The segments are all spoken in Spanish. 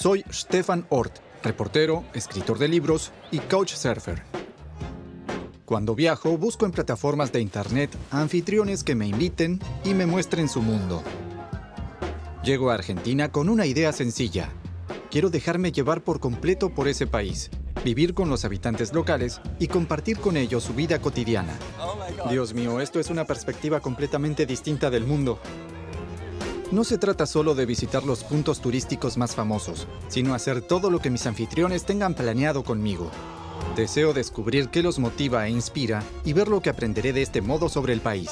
Soy Stefan Ort, reportero, escritor de libros y couchsurfer. Cuando viajo, busco en plataformas de internet a anfitriones que me inviten y me muestren su mundo. Llego a Argentina con una idea sencilla. Quiero dejarme llevar por completo por ese país, vivir con los habitantes locales y compartir con ellos su vida cotidiana. Dios mío, esto es una perspectiva completamente distinta del mundo. No se trata solo de visitar los puntos turísticos más famosos, sino hacer todo lo que mis anfitriones tengan planeado conmigo. Deseo descubrir qué los motiva e inspira y ver lo que aprenderé de este modo sobre el país.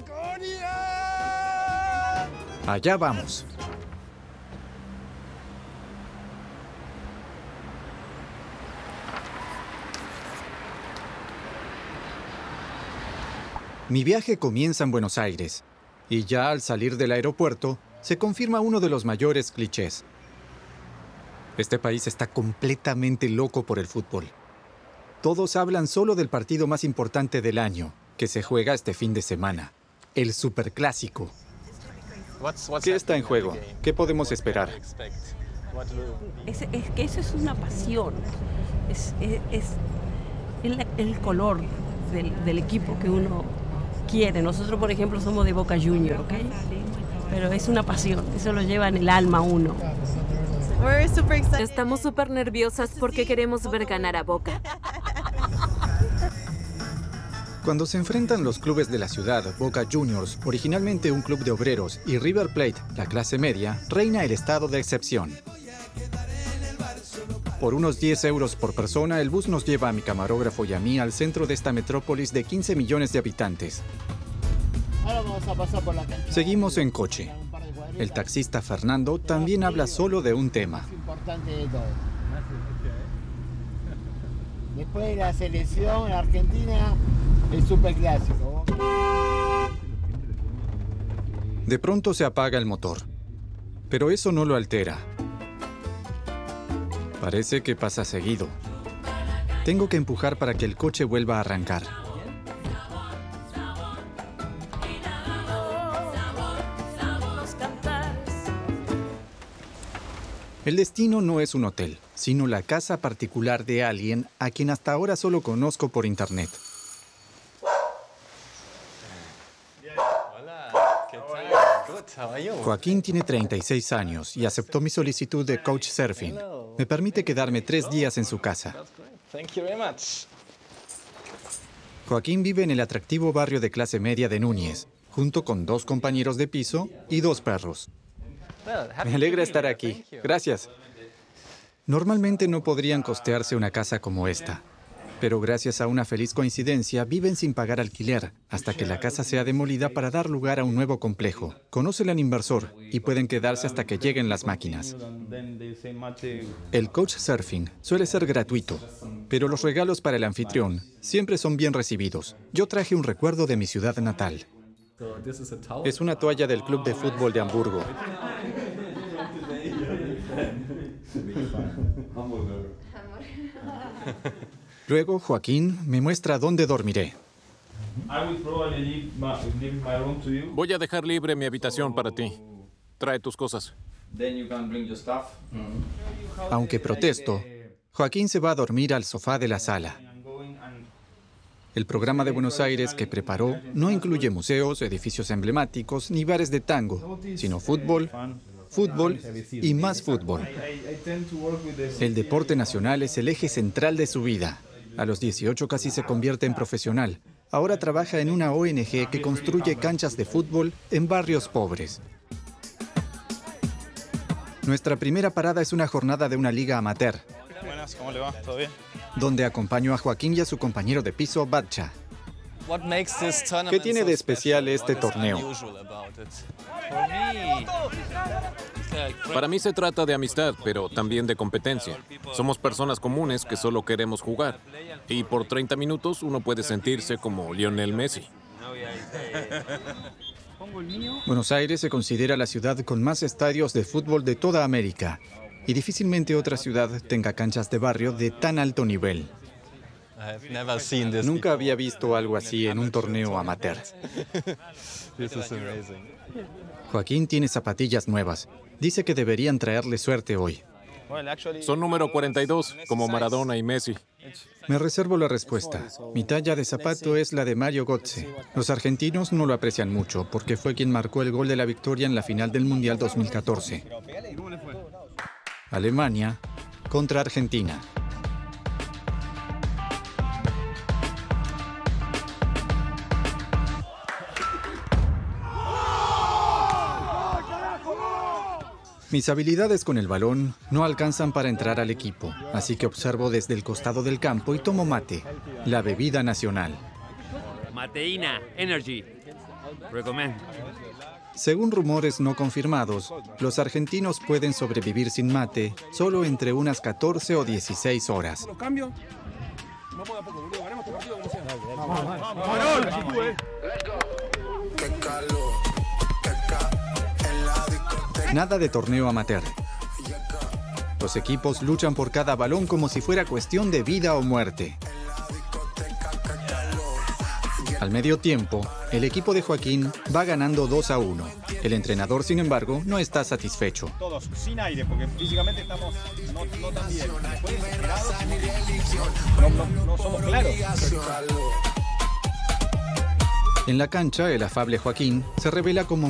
Allá vamos. Mi viaje comienza en Buenos Aires, y ya al salir del aeropuerto, se confirma uno de los mayores clichés. Este país está completamente loco por el fútbol. Todos hablan solo del partido más importante del año, que se juega este fin de semana, el Superclásico. ¿Qué está en juego? ¿Qué podemos esperar? Es que eso es una pasión, es el color del equipo que uno quiere. Nosotros, por ejemplo, somos de Boca Juniors, ¿ok? Pero es una pasión, eso lo lleva en el alma uno. Estamos súper nerviosas porque queremos ver ganar a Boca. Cuando se enfrentan los clubes de la ciudad, Boca Juniors, originalmente un club de obreros, y River Plate, la clase media, reina el estado de excepción. Por unos 10 euros por persona, el bus nos lleva a mi camarógrafo y a mí al centro de esta metrópolis de 15 millones de habitantes. Ahora vamos a pasar por la cancha. Seguimos en coche. El taxista Fernando también habla solo de un tema. Lo más importante de todo. Después de la selección argentina, el Superclásico. De pronto se apaga el motor. Pero eso no lo altera. Parece que pasa seguido. Tengo que empujar para que el coche vuelva a arrancar. El destino no es un hotel, sino la casa particular de alguien a quien hasta ahora solo conozco por internet. Joaquín tiene 36 años y aceptó mi solicitud de couchsurfing. Me permite quedarme 3 días en su casa. Joaquín vive en el atractivo barrio de clase media de Núñez, junto con 2 compañeros de piso y 2 perros. Me alegra estar aquí. Gracias. Normalmente no podrían costearse una casa como esta, pero gracias a una feliz coincidencia viven sin pagar alquiler hasta que la casa sea demolida para dar lugar a un nuevo complejo. Conocen al inversor y pueden quedarse hasta que lleguen las máquinas. El couchsurfing suele ser gratuito, pero los regalos para el anfitrión siempre son bien recibidos. Yo traje un recuerdo de mi ciudad natal. Es una toalla del club de fútbol de Hamburgo. Luego, Joaquín me muestra dónde dormiré. Voy a dejar libre mi habitación para ti. Trae tus cosas. Aunque protesto, Joaquín se va a dormir al sofá de la sala. El programa de Buenos Aires que preparó no incluye museos, edificios emblemáticos ni bares de tango, sino fútbol, fútbol y más fútbol. El deporte nacional es el eje central de su vida. A los 18 casi se convierte en profesional. Ahora trabaja en una ONG que construye canchas de fútbol en barrios pobres. Nuestra primera parada es una jornada de una liga amateur. Buenas, ¿cómo le va? ¿Todo bien? Donde acompaño a Joaquín y a su compañero de piso, Batcha. ¿Qué tiene de especial este torneo? Para mí se trata de amistad, pero también de competencia. Somos personas comunes que solo queremos jugar. Y por 30 minutos uno puede sentirse como Lionel Messi. Buenos Aires se considera la ciudad con más estadios de fútbol de toda América. Y difícilmente otra ciudad tenga canchas de barrio de tan alto nivel. Nunca había visto algo así en un torneo amateur. Joaquín tiene zapatillas nuevas. Dice que deberían traerle suerte hoy. Son número 42, como Maradona y Messi. Me reservo la respuesta. Mi talla de zapato es la de Mario Götze. Los argentinos no lo aprecian mucho porque fue quien marcó el gol de la victoria en la final del Mundial 2014. Alemania contra Argentina. Mis habilidades con el balón no alcanzan para entrar al equipo, así que observo desde el costado del campo y tomo mate, la bebida nacional. Mateína, Energy. Recomiendo. Según rumores no confirmados, los argentinos pueden sobrevivir sin mate solo entre unas 14 o 16 horas. Nada de torneo amateur. Los equipos luchan por cada balón como si fuera cuestión de vida o muerte. Al medio tiempo, el equipo de Joaquín va ganando 2-1. El entrenador, sin embargo, no está satisfecho. Todos sin aire, porque físicamente estamos no tan bien. Después desesperados, no somos claros. En la cancha, el afable Joaquín se revela como